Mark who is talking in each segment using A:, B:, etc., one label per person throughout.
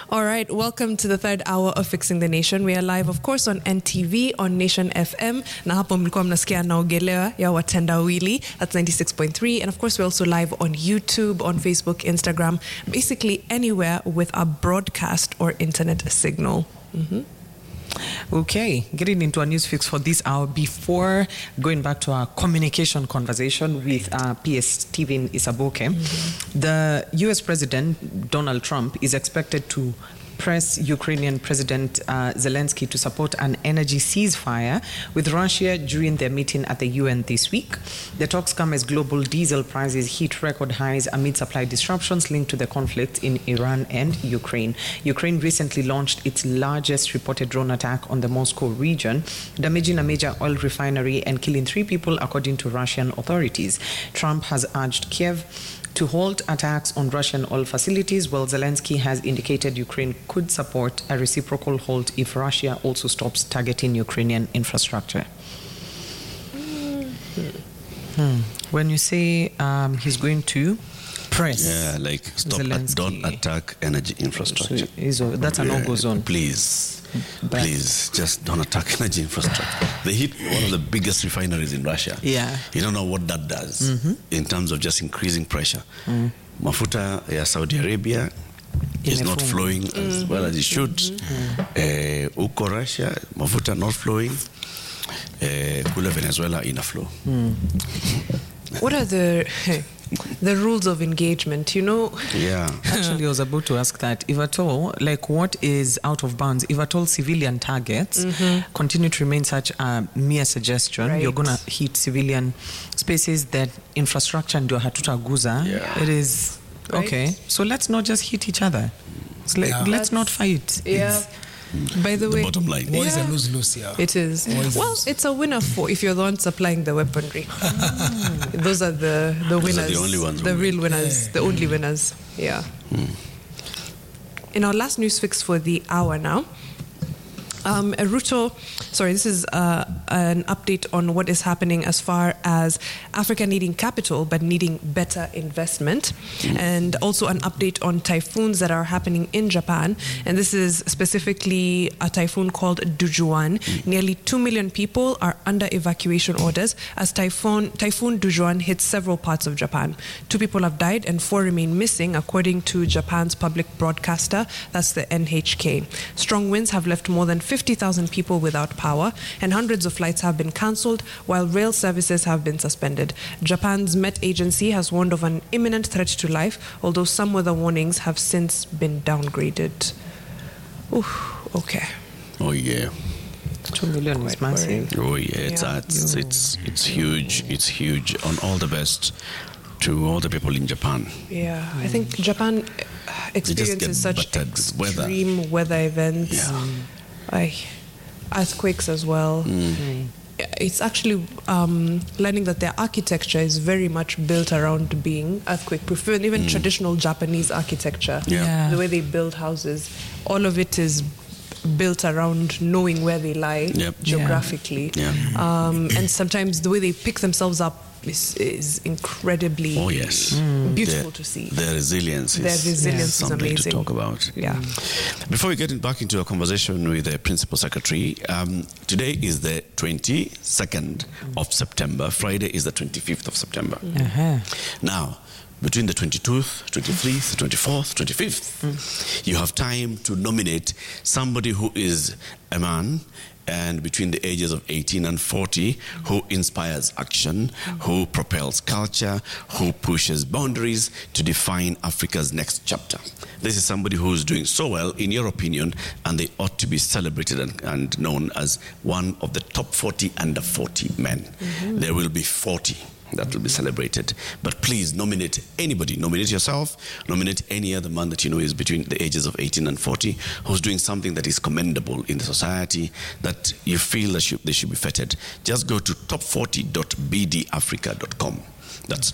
A: All right, welcome to the third hour of Fixing the Nation. We are live, of course, on NTV, on Nation FM. Na hapo mlikuwa mnasikia naogelewa ya watendawili. That's 96.3. And of course, we're also live on YouTube, on Facebook, Instagram, basically anywhere with a broadcast or internet signal.
B: Okay, getting into our news fix for this hour before going back to our communication conversation with PS Stephen Isaboke. The US President Donald Trump is expected to press Ukrainian President Zelensky to support an energy ceasefire with Russia during their meeting at the UN this week. The talks come as global diesel prices hit record highs amid supply disruptions linked to the conflict in Iran and Ukraine. Ukraine recently launched its largest reported drone attack on the Moscow region, damaging a major oil refinery and killing 3 people, according to Russian authorities. Trump has urged Kiev to halt attacks on Russian oil facilities, while Zelensky has indicated Ukraine could support a reciprocal halt if Russia also stops targeting Ukrainian infrastructure. When you say he's going to press,
C: like stop,
B: Zelensky,
C: don't attack energy infrastructure.
B: So that's a no-go zone.
C: Please, just don't attack energy infrastructure. They hit one of the biggest refineries in Russia.
B: Yeah.
C: You don't know what that does in terms of just increasing pressure. Mafuta ya Saudi Arabia is not flowing as well as it should. Uko Russia, mafuta not flowing. Kule Venezuela ina flow.
A: What are the rules of engagement, you know?
C: Yeah.
B: Actually, I was about to ask that. If at all, like what is out of bounds? If at all civilian targets continue to remain such a mere suggestion,
A: Right.
B: you're going to hit civilian spaces that infrastructure ndio hatutaguza.
C: Yeah.
B: It is,
A: Right.
B: okay, so let's not just hit each other. It's like, let's not fight.
A: Yeah. By the way,
C: Bottom line.
D: War is a lose-lose, yeah.
A: it is. Well, it's a winner for if you're the one supplying the weaponry. Those are the winners.
C: Those are the only ones
A: The
C: who
A: real winners. The only winners. Yeah. In our last news fix for the hour now, this is an update on what is happening as far as Africa needing capital but needing better investment, and also an update on typhoons that are happening in Japan. And this is specifically a typhoon called Dujuan. Nearly 2 million people are under evacuation orders as Typhoon Dujuan hits several parts of Japan. 2 people have died and 4 remain missing, according to Japan's public broadcaster, that's the NHK. Strong winds have left more than 50,000 people without power, and hundreds of flights have been cancelled, while rail services have been suspended. Japan's Met Agency has warned of an imminent threat to life, although some weather warnings have since been downgraded. Okay.
C: Oh yeah.
B: 2 million is massive.
C: Oh yeah. It's huge. It's huge. On all the best to all the people in Japan.
A: Yeah, I think Japan experiences such extreme weather events. Earthquakes as well. It's actually learning that their architecture is very much built around being earthquake proof, and even traditional Japanese architecture,
B: Yeah.
A: the way they build houses, all of it is built around knowing where they lie geographically. And sometimes the way they pick themselves up is incredibly beautiful to see.
C: Their resilience is something
A: amazing
C: to talk about.
A: Yeah.
C: Before we get back into a conversation with the Principal Secretary, today is the 22nd of September. Friday is the 25th of September. Now, between the 22th, 23rd, 24th, 25th, you have time to nominate somebody who is a man and between the ages of 18 and 40, who inspires action, who propels culture, who pushes boundaries to define Africa's next chapter. This is somebody who is doing so well, in your opinion, and they ought to be celebrated and known as one of the top 40 under 40 men. There will be 40 that will be celebrated. But please nominate anybody. Nominate yourself. Nominate any other man that you know is between the ages of 18 and 40 who's doing something that is commendable in the society, that you feel that they should be feted. Just go to top40.bdafrica.com. That's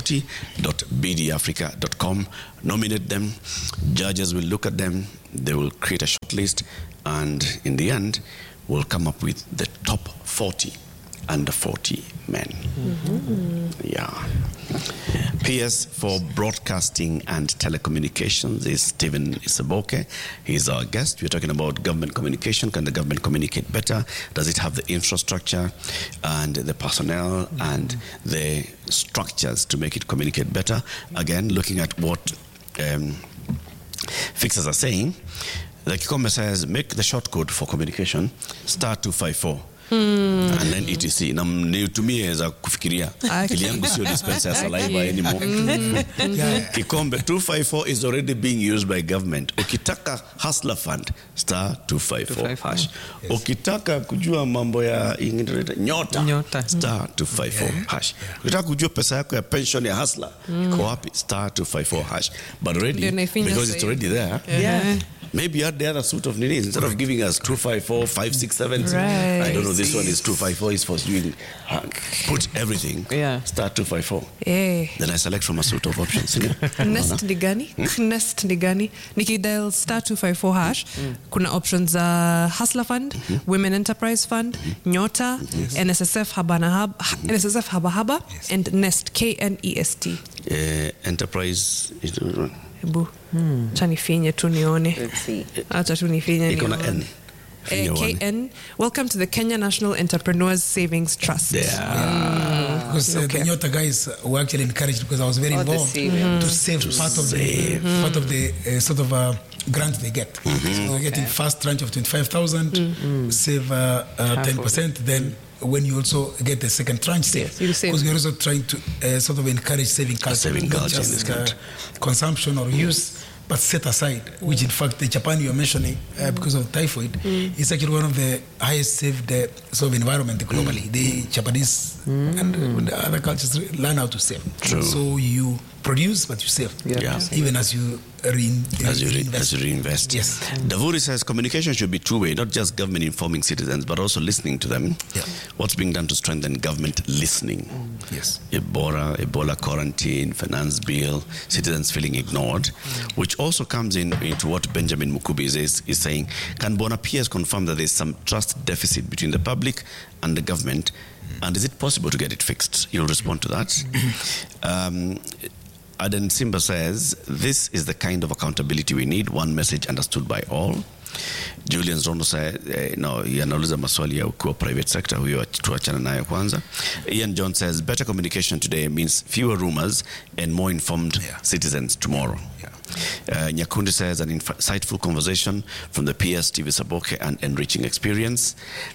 C: top40.bdafrica.com. Nominate them. Judges will look at them. They will create a short list. And in the end, we'll come up with the top 40 under 40 men. Yeah. PS for Broadcasting and Telecommunications is Stephen Isaboke. He's our guest. We're talking about government communication. Can the government communicate better? Does it have the infrastructure and the personnel and the structures to make it communicate better? Again, looking at what fixers are saying, the Kikombe says, make the shortcode for communication *254. And then etc. Na niutumie za kufikiria. Akili yangu sio dispenser saliva anymore. Kikombe 254 is already being used by government. Ukitaka Hustler Fund *254 hash. Ukitaka kujua mambo ya nyota *254 hash. Ukitaka kujua pesa yako ya pension ya Hustler iko wapi *254 hash. But already, because it's already there.
B: Yeah.
C: Maybe add the other suit of needs instead of giving us 254, 567.
A: Right.
C: I don't know. This one is 254. Is for doing put everything.
B: Yeah.
C: *254.
A: Yeah.
C: Then I select from a suite of options.
A: Nest ni gani? Nest ni gani? Nikidial *254 hash, kuna options Hustler Fund, Women Enterprise Fund, Nyota, NSSF NSSF Haba Haba, and Nest, KNEST.
C: Enterprise.
A: Hebu chani finye tu nione.
B: Let's see.
A: Acha tu nifinye
C: Iko na N.
A: KN. Welcome to the Kenya National Entrepreneurs Savings Trust.
D: Because the Nyota guys were actually encouraged, because I was very involved to save part of the sort of grant they get. So they're getting first tranche of 25,000, save 10%. Then when you also get the second tranche, because we're also trying to sort of encourage saving culture, not just consumption or use, but set aside, which in fact the Japan you're mentioning, because of typhoid, is actually one of the highest saved sort of environment globally. The Japanese and the other cultures learn how to save.
C: True.
D: So you produce, but you save. Even as you reinvest.
C: Yes. Davuri says communication should be two-way, not just government informing citizens, but also listening to them. What's being done to strengthen government listening?
D: Yes.
C: Ebola quarantine, finance bill, citizens feeling ignored, which also comes into what Benjamin Mukubi is saying. Can Bona PS confirm that there's some trust deficit between the public and the government? And is it possible to get it fixed? You'll respond to that. Aden Simba says, this is the kind of accountability we need, one message understood by all. Julian Zondo says, no, yanauliza maswali ya ukiwa private sector, huyo tuachana nayo kwanza. Ian John says, better communication today means fewer rumors and more informed citizens tomorrow. Nyakundi says, an insightful conversation from the PS TV Saboke and enriching experience.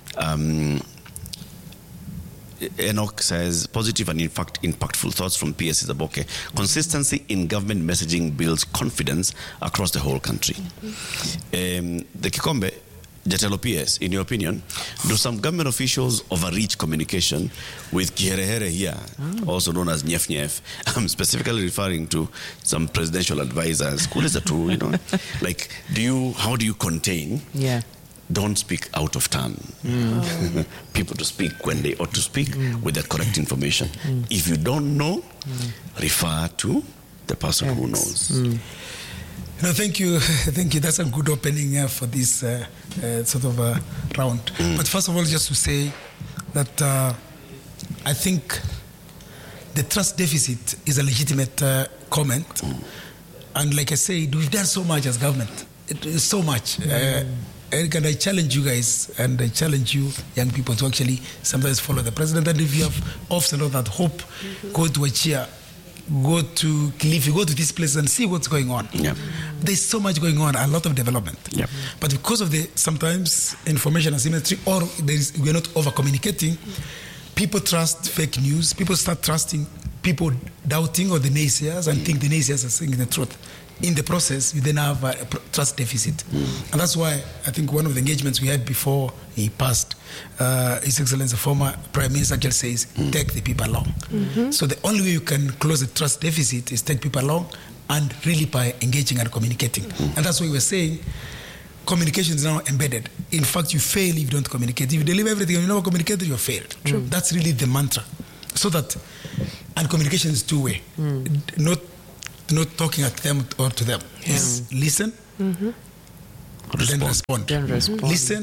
C: Enoch says, positive and in fact impactful thoughts from PS Isaboke. Consistency in government messaging builds confidence across the whole country. The Kikombe, Jatelo PS, in your opinion, do some government officials overreach communication with kiherehere here, also known as nyef nyef? I'm specifically referring to some presidential advisors. Cool is true, you know. Like, how do you contain? Don't speak out of turn. People to speak when they ought to speak with the correct information. If you don't know, refer to the person who knows.
D: No, thank you. That's a good opening for this sort of round. But first of all, just to say that I think the trust deficit is a legitimate comment. And like I said, we've done so much as government. It is so much. Eric, and I challenge you guys, and I challenge you young people to actually sometimes follow the president. And if you have often of that hope, go to Achia, go to Kilifi, go to this place and see what's going on. There's so much going on, a lot of development. But because of the sometimes information asymmetry, or we're not over communicating, people trust fake news. People start trusting people doubting or the naysayers and think the naysayers are saying the truth. In the process, you then have a trust deficit. And that's why I think one of the engagements we had before he passed, His Excellency, the former Prime Minister, just says, take the people along. So the only way you can close the trust deficit is take people along, and really by engaging and communicating. And that's why we're saying communication is now embedded. In fact, you fail if you don't communicate. If you deliver everything and you never communicate, you failed. That's really the mantra. So that, and communication is two-way. Not talking at them or to them. Yes. Listen, then respond. Listen,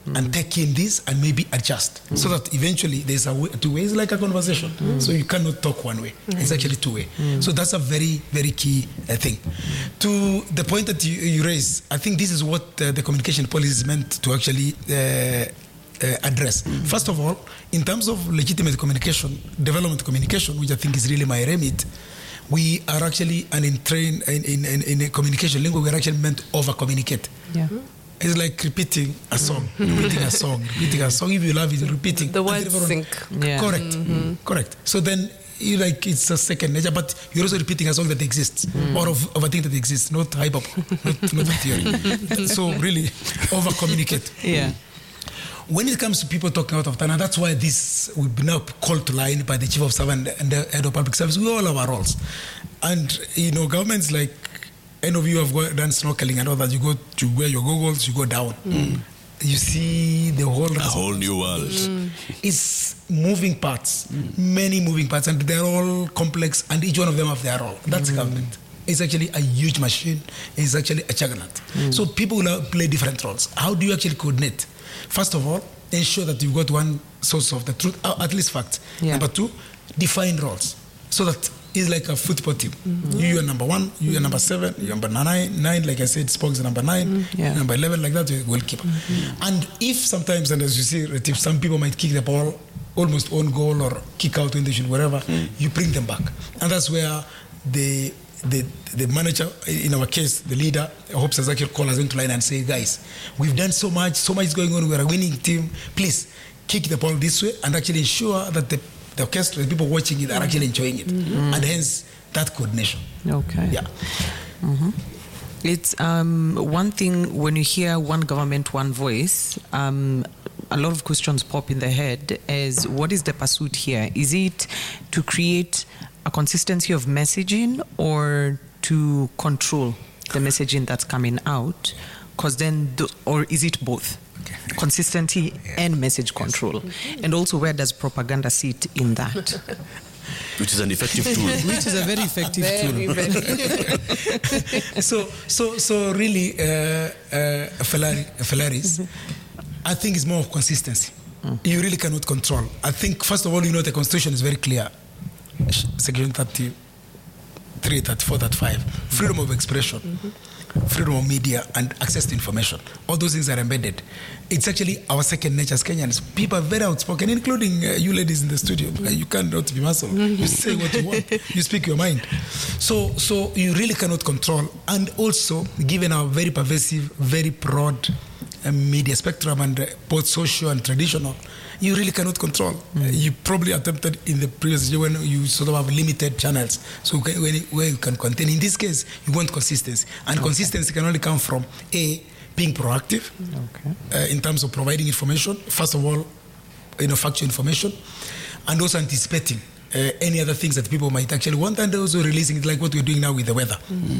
D: and take in this and maybe adjust so that eventually there's two ways, like a conversation. So you cannot talk one way. It's actually two way. So that's a very, very key thing. To the point that you raised, I think this is what the communication policy is meant to actually address. First of all, in terms of legitimate communication, development communication, which I think is really my remit, we are actually in a communication lingo, we're actually meant to over-communicate.
B: Yeah.
D: It's like repeating a song, repeating a song. If you love it, repeating.
A: The words sync.
B: Yeah.
D: Correct, correct. So then you like it's a second nature, but you're also repeating a song that exists or of a thing that exists, not hyperbole, not a theory. So really over-communicate.
B: Yeah.
D: When it comes to people talking out of turn, and that's why we've been now called to line by the Chief of Staff and the Head of Public Service. We all have our roles. And, governments like any of you have done snorkeling and all that, you go to wear your goggles, you go down. You see a whole
C: new world.
D: It's moving parts, many moving parts, and they're all complex, and each one of them have their role. That's government. It's actually a huge machine. It's actually a juggernaut. So people will play different roles. How do you actually coordinate? First of all, ensure that you've got one source of the truth, at least facts.
B: Yeah.
D: Number two, define roles. So that it's like a football team. You are number 1, you are number 7, you are number 9, like I said, Spock's number 9, number 11, like that, you're a goalkeeper. And if sometimes, and as you see, some people might kick the ball almost on goal or kick out when they should, whatever, you bring them back. And that's where the manager, in our case, the leader, hopes us actually call us into line and say, guys, we've done so much is going on, we're a winning team, please kick the ball this way and actually ensure that the orchestra, the people watching it are actually enjoying it. And hence, that coordination.
B: Okay.
D: Yeah.
B: It's one thing when you hear one government, one voice, a lot of questions pop in the head as what is the pursuit here? Is it to create a consistency of messaging or to control the messaging that's coming out? Because then, or is it both? Consistency and message control. And also, where does propaganda sit in that?
C: Which is an effective tool.
B: Which is a very effective tool.
D: So really, Falaris, I think it's more of consistency. You really cannot control. I think, first of all, the Constitution is very clear. Section 33, 34, 35. Freedom of expression, freedom of media, and access to information. All those things are embedded. It's actually our second nature as Kenyans. People are very outspoken, including you ladies in the studio. You cannot be muscle. You say what you want. You speak your mind. So you really cannot control. And also, given our very pervasive, very broad media spectrum and both social and traditional, you really cannot control. You probably attempted in the previous year when you sort of have limited channels, so where you can contain. In this case, you want consistency, and consistency can only come from being proactive in terms of providing information. First of all, factual information, and also anticipating any other things that people might actually want, and also releasing it, like what we're doing now with the weather.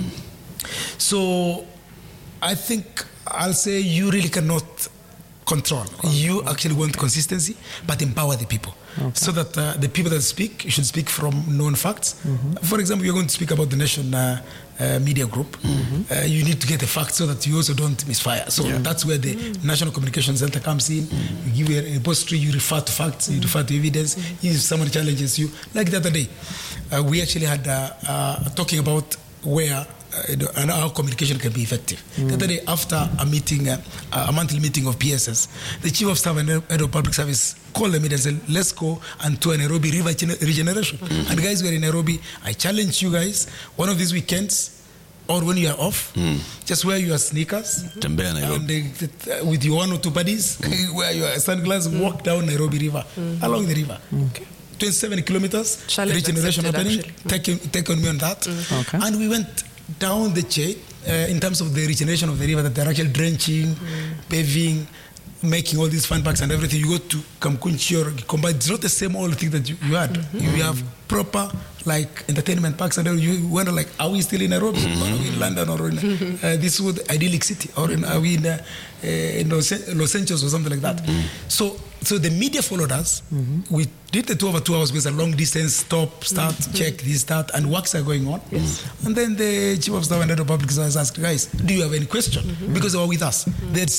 D: So, I think I'll say you really cannot control. You actually want consistency, but empower the people. So that the people that speak should speak from known facts. For example, you're going to speak about the Nation Media Group. You need to get the facts so that you also don't misfire. So that's where the National Communication Center comes in. You give a repository, you refer to facts, you refer to evidence. If someone challenges you, like the other day, we actually had talking about where and how communication can be effective. The other day, after a meeting, a monthly meeting of PSS, the Chief of Staff and Head of Public Service called them and said, let's go and do a Nairobi river regeneration. And guys, we're in Nairobi. I challenge you guys, one of these weekends, or when you are off, just wear your sneakers and with your 1 or 2 buddies, wear your sunglasses, walk down Nairobi River, along the river. 27 kilometers,
A: Challenge
D: regeneration happening.
A: accepted,
D: Take on me on that. And we went down the chain in terms of the regeneration of the river, that they're actually drenching, paving, making all these fun parks and everything. You go to Kamkunchi or Gikomba, it's not the same old thing that you had. You have proper entertainment parks, and then you wonder are we still in Nairobi, or are we in London, or in this would idyllic city, or are we in Los Angeles or something like that? So the media followed us. We did the 2 over 2 hours with a long distance, stop, start, check, this, start, and works are going on. And then the Chief of Staff and Head of Public Service asked, guys, do you have any question? Because they were with us. They had seen.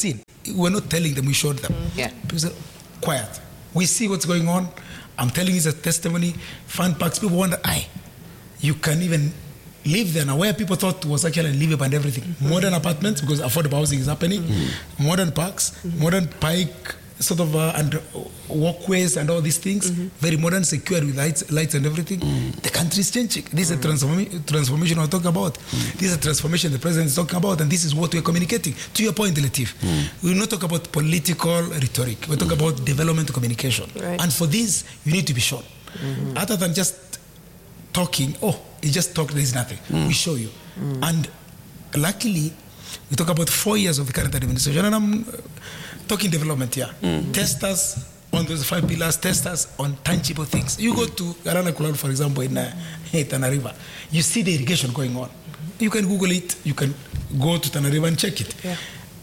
D: we're not telling them, we showed them.
B: Yeah.
D: People say, quiet. We see what's going on. I'm telling you, it's a testimony. Fun parks. People wonder, you can even live there now, where people thought was actually unlivable and everything. Modern apartments, because affordable housing is happening. Modern parks, modern pike, sort of and walkways and all these things. Very modern, secured with lights and everything. The country is changing. This is a transformation we're talking about. This is a transformation the president is talking about, and this is what we're communicating. To your point, Latif, we will not talk about political rhetoric. We talk about development communication.
A: Right.
D: And for this, you need to be shown. Other than just talking, you just talk, there's nothing. We show you. And luckily, we talk about 4 years of the current administration, and I'm talking development here. Test us on those 5 pillars, test us on tangible things. You go to Garana Kulal, for example, in Tana River, you see the irrigation going on. You can Google it, you can go to Tana River and check it.
A: Yeah.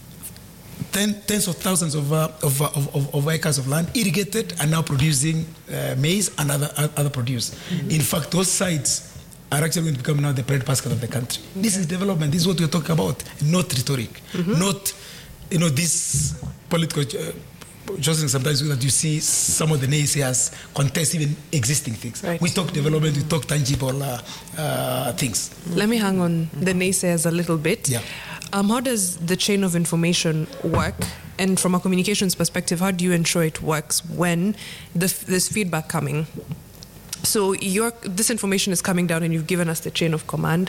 D: Tens of thousands of acres of land irrigated and now producing maize and other produce. In fact, those sites are actually going to become now the bread basket of the country. This is development. This is what we're talking about, not rhetoric, not this political jostling sometimes that you see some of the naysayers contest even existing things.
A: Right.
D: We talk development, we talk tangible things.
A: Let me hang on the naysayers a little bit.
D: Yeah.
A: How does the chain of information work? And from a communications perspective, how do you ensure it works when there's feedback coming? So this information is coming down and you've given us the chain of command.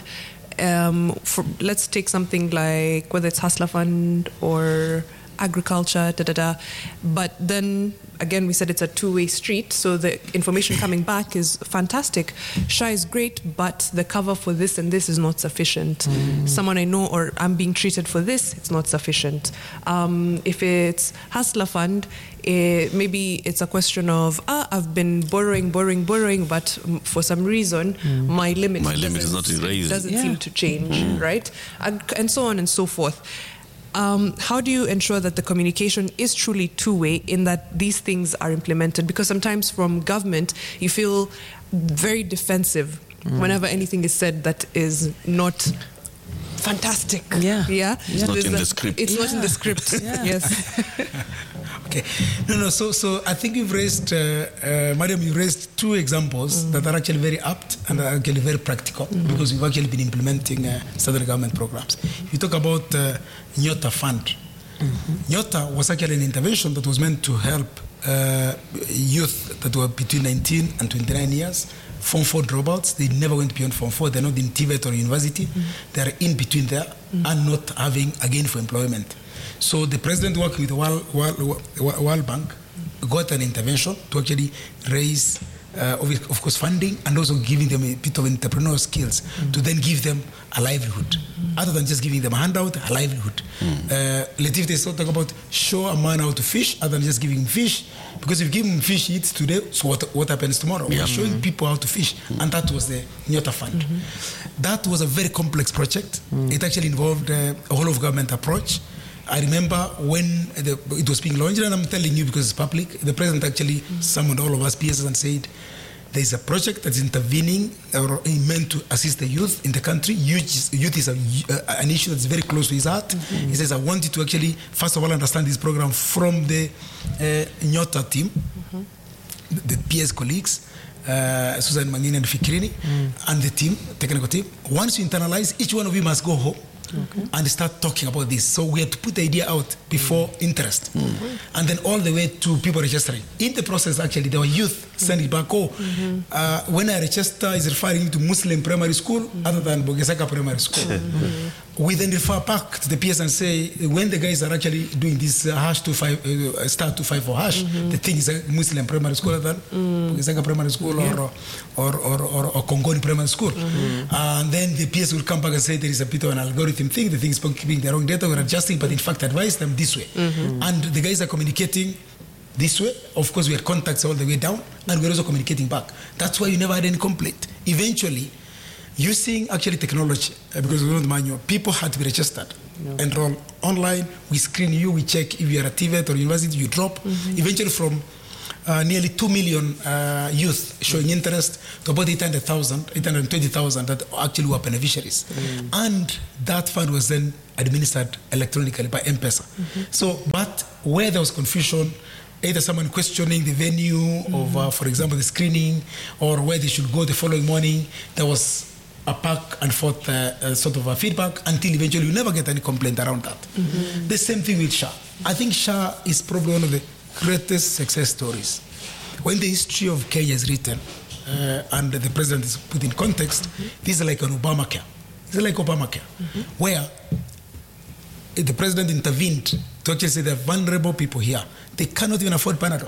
A: Let's take something like whether it's Hustler Fund or agriculture, but then again we said it's a two-way street, so the information coming back is fantastic. SHA is great, but the cover for this and this is not sufficient. Someone I know, or I'm being treated for this, it's not sufficient. If it's Hustler Fund, maybe it's a question of I've been borrowing, but for some reason my limit
C: is not raised.
A: Doesn't seem to change, right? And so on and so forth. How do you ensure that the communication is truly two-way in that these things are implemented? Because sometimes from government, you feel very defensive whenever anything is said that is not fantastic. Yeah?
C: It's not in the script.
A: It's not in the script. Yes.
D: Okay. No. So I think you've raised, Mariam, you raised 2 examples that are actually very apt and are actually very practical because we've actually been implementing certain government programs. You talk about Nyota Fund. Nyota was actually an intervention that was meant to help youth that were between 19 and 29 years, Form 4 dropouts. They never went beyond Form 4. They're not in TVET or university. They're in between there and not having a gainful employment. So the president, working with the World Bank, got an intervention to actually raise, of course, funding and also giving them a bit of entrepreneurial skills to then give them a livelihood. Other than just giving them a handout, a livelihood. Latif, they talk about show a man how to fish other than just giving him fish. Because if you give him fish, he eats today, so what happens tomorrow? We're showing people how to fish. And that was the Nyota Fund. That was a very complex project. It actually involved a whole of government approach. I remember when it was being launched, and I'm telling you because it's public, the president actually summoned all of us PSs and said, there's a project that's intervening or meant to assist the youth in the country. Youth is an issue that's very close to his heart. He says, I want you to actually, first of all, understand this program from the Nyota team, the PS colleagues, Susan Mangini and Fikrini, and the team, technical team. Once you internalize, each one of you must go home and start talking about this. So we have to put the idea out before interest. And then all the way to people registering. In the process, actually, there were youth sending back, when I register, is referring to Muslim primary school other than Bogesaka primary school. We then refer back to the PS and say, when the guys are actually doing this hash 25, star 254 hash, the thing is a Muslim primary school other than Bogesaka primary school or Kongoni primary school. And then the PS will come back and say there is a bit of an algorithm thing, the thing is keeping the wrong data, we're adjusting, but in fact advise them this way. And the guys are communicating this way. Of course, we had contacts all the way down, and we're also communicating back. That's why you never had any complaint. Eventually, using actually technology, because we don't manual, people had to be registered, enroll online, we screen you, we check if you are a TVET or university, you drop. Eventually from nearly 2 million youth showing interest to about 820,000 that actually were beneficiaries. And that fund was then administered electronically by M-Pesa. So, but where there was confusion, either someone questioning the venue of, for example, the screening, or where they should go the following morning, there was a back and forth sort of a feedback until eventually you never get any complaint around that. The same thing with SHA. I think SHA is probably one of the greatest success stories. When the history of Kenya is written and the president is put in context, this is like an Obamacare. It's like Obamacare, where the president intervened to actually say there are vulnerable people here. They cannot even afford Panadol.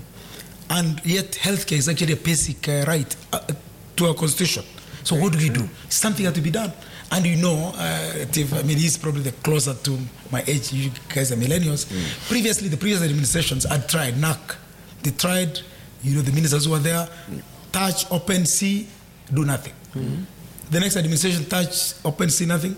D: And yet healthcare is actually a basic right to our constitution. So what do we do? Something had to be done. And you know, Tiff, I mean, he's probably the closer to my age. You guys are millennials. Previously, the previous administrations had tried NAC. They tried, you know, the ministers who were there, touch, open, see, do nothing. The next administration, touch, open, see, nothing.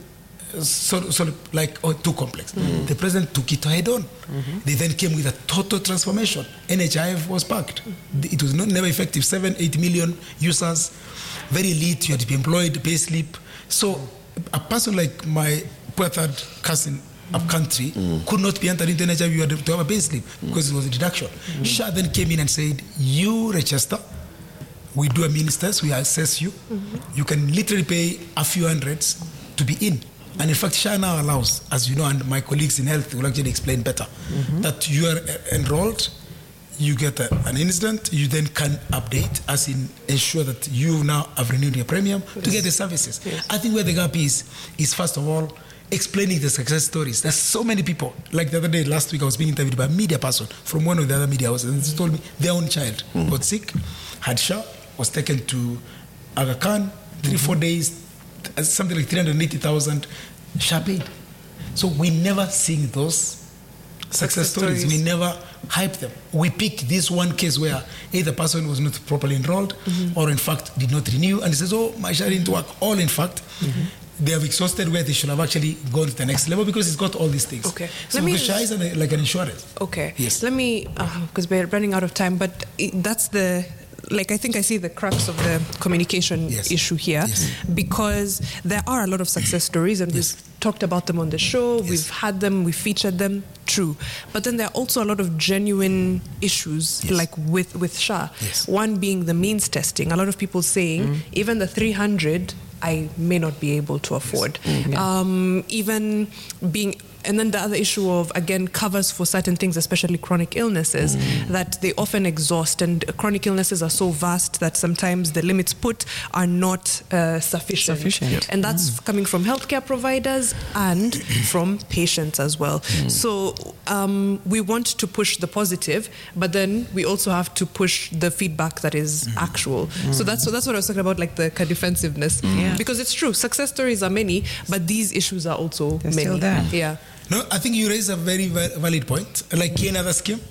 D: Sort of like too complex. The president took it head on. They then came with a total transformation. NHIF was packed. It was never effective. 7-8 million users, very elite. You had to be employed, pay slip. So a person like my poor third cousin up country could not be entered into NHIF. You had to have a pay slip because it was a deduction. SHA then came in and said, you register. We do a ministers. We assess you. You can literally pay a few hundreds to be in. And in fact, SHA now allows, as you know, and my colleagues in health will actually explain better, that you are enrolled, you get an incident, you then can update, as in ensure that you now have renewed your premium to get the services. I think where the gap is first of all, explaining the success stories. There's so many people. Like the other day, last week, I was being interviewed by a media person from one of the other media houses, and they told me their own child got sick, had SHA, was taken to Aga Khan, 3-4 days, something like 380,000 SHA paid. So we never sing those success stories. We never hype them. We pick this one case where either person was not properly enrolled or in fact did not renew, and he says, oh, my SHA didn't work. All in fact, they have exhausted where they should have actually gone to the next level because it's got all these things.
A: Okay.
D: So the SHA is like an insurance.
A: Okay.
D: Yes.
A: Let me, because we're running out of time, but that's the, like, I think I see the crux of the communication issue here, because there are a lot of success stories, and we've talked about them on the show, we've had them, we've featured them, true. But then there are also a lot of genuine issues, like with SHA. One being the means testing. A lot of people saying, even the 300, I may not be able to afford. Even being... And then the other issue of, again, covers for certain things, especially chronic illnesses, that they often exhaust. And chronic illnesses are so vast that sometimes the limits put are not sufficient. And that's coming from healthcare providers and from patients as well. So we want to push the positive, but then we also have to push the feedback that is actual. So that's what I was talking about, like the defensiveness. Because it's true, success stories are many, but these issues are also
B: They're
A: many.
B: still there.
A: Yeah.
D: No, I think you raise a very valid point. Like any other scheme,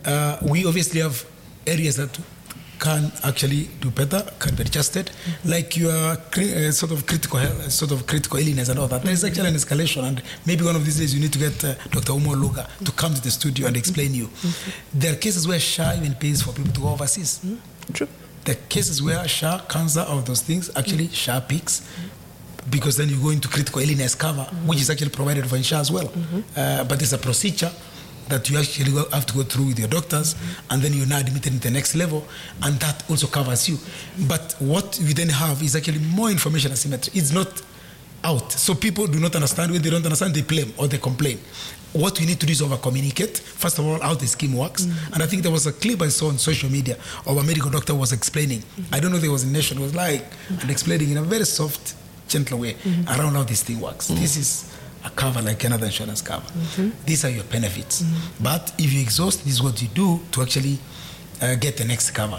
D: we obviously have areas that can actually do better, can be adjusted. Like your sort of critical health, sort of critical illness and all that. There is actually an escalation, and maybe one of these days you need to get Dr. Umo Luga to come to the studio and explain you. There are cases where SHA even pays for people to go overseas.
A: True.
D: The cases where SHA comes out of those things, actually SHA picks. Because then you go into critical illness cover, which is actually provided for SHA as well. But there's a procedure that you actually have to go through with your doctors, and then you're now admitted into the next level, and that also covers you. But what we then have is actually more information asymmetry. It's not out. So people do not understand. When they don't understand, they blame or they complain. What we need to do is over-communicate, first of all, how the scheme works. And I think there was a clip I saw on social media of a medical doctor was explaining. I don't know if there was a nation, was like, and explaining in a very soft, gentle way around how this thing works. This is a cover like another insurance cover. These are your benefits. But if you exhaust, this is what you do to actually get the next cover.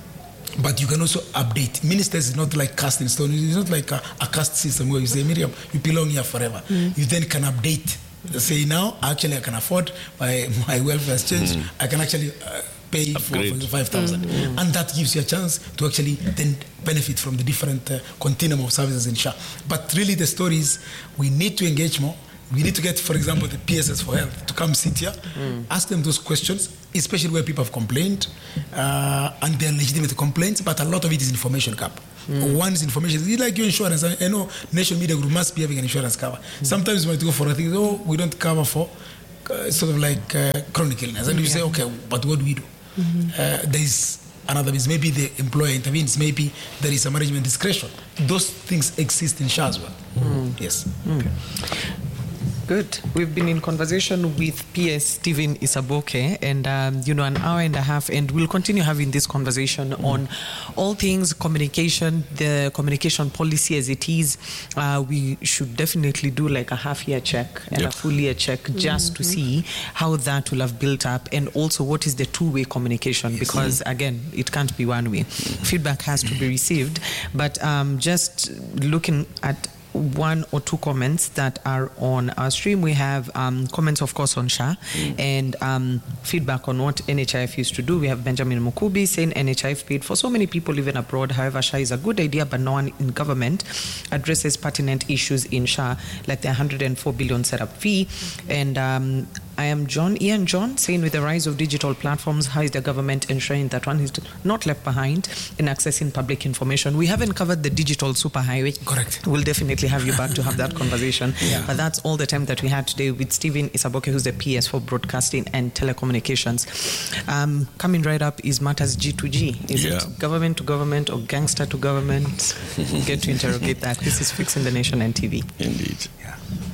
D: But you can also update. Ministers is not like cast in stone. It's not like a cast system where you say, Miriam, you belong here forever. You then can update. Say now, actually I can afford my welfare has changed. I can actually pay for 5,000. And that gives you a chance to actually then benefit from the different continuum of services in SHA. But really the story is we need to engage more. we need to get, for example, the PSS for Health to come sit here, ask them those questions, especially where people have complained, and they're legitimate complaints, but a lot of it is information gap. One is information, it's like your insurance. I know Nation Media Group must be having an insurance cover. Sometimes when you go for a thing, we don't cover for sort of like chronic illness. And you say, okay, but what do we do? There is another means, maybe the employer intervenes, maybe there is a management discretion. Those things exist in SHA as well. Yes.
B: Good. We've been in conversation with PS Stephen Isaboke, and an hour and a half, and we'll continue having this conversation on all things communication, the communication policy as it is. We should definitely do like a half-year check and a full-year check just to see how that will have built up, and also what is the two-way communication, because again, it can't be one way. Feedback has to be received, but just looking at one or two comments that are on our stream. We have comments, of course, on SHA and feedback on what NHIF used to do. We have Benjamin Mukubi saying NHIF paid for so many people living abroad. However, SHA is a good idea, but no one in government addresses pertinent issues in SHA, like the 104 billion setup fee. And I am Ian John, saying with the rise of digital platforms, how is the government ensuring that one is not left behind in accessing public information? We haven't covered the digital superhighway.
D: Correct.
B: We'll definitely have you back to have that conversation. But that's all the time that we had today with Stephen Isaboke, who's the PS for Broadcasting and Telecommunications. Coming right up is Matters G2G. Is it government to government or gangster to government? Get to interrogate that. This is Fixing the Nation and TV.
C: Indeed.
D: Yeah.